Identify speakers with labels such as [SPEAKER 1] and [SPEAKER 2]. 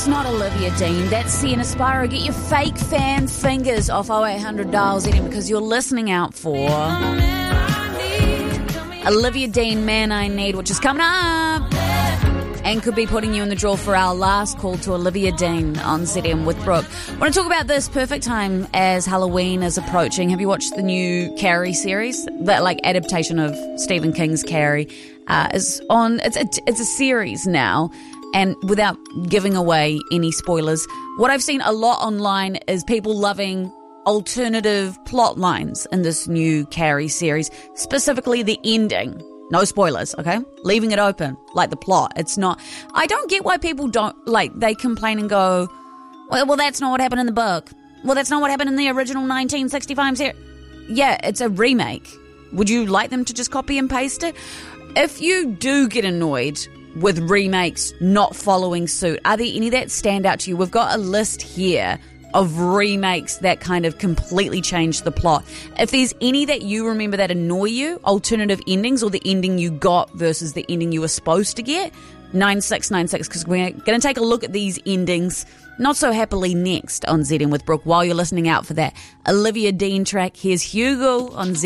[SPEAKER 1] That's not Olivia Dean. That's Sienna Spiro. Get your fake fan fingers off 0800 dial ZM because you're listening out for Olivia Dean, Man I Need, which is coming up. And could be putting you in the draw for our last call to Olivia Dean on ZM with Brooke. I want to talk about this perfect time as Halloween is approaching. Have you watched the new Carrie series? That adaptation of Stephen King's Carrie is on. It's a series now, and without giving away any spoilers, what I've seen a lot online is people loving alternative plot lines in this new Carrie series, specifically the ending. No spoilers, okay? Leaving it open, like the plot. It's not... I don't get why people don't... they complain and go, well, that's not what happened in the book. Well, that's not what happened in the original 1965 series. Yeah, it's a remake. Would you like them to just copy and paste it? If you do get annoyed with remakes not following suit, are there any that stand out to you? We've got a list here of remakes that kind of completely change the plot. If there's any that you remember that annoy you, alternative endings or the ending you got versus the ending you were supposed to get, 9696, because we're going to take a look at these endings not so happily next on ZM with Brooke. While you're listening out for that Olivia Dean track, here's Hugo on ZM.